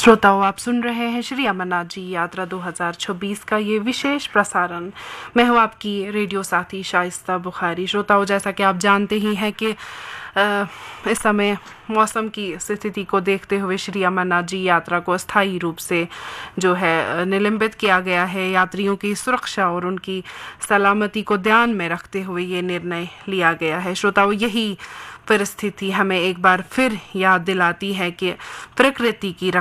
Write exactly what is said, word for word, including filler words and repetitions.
श्रोताओं, आप सुन रहे हैं श्री अमरनाथ जी यात्रा दो हज़ार छब्बीस का ये विशेष प्रसारण। मैं हूं आपकी रेडियो साथी शाइस्ता बुखारी। श्रोताओं, जैसा कि आप जानते ही हैं कि आ, इस समय मौसम की स्थिति को देखते हुए श्री अमरनाथ जी यात्रा को अस्थायी रूप से जो है निलंबित किया गया है। यात्रियों की सुरक्षा और उनकी सलामती को ध्यान में रखते हुए ये निर्णय लिया गया है। श्रोताओं, यही परिस्थिति हमें एक बार फिर याद दिलाती है कि प्रकृति की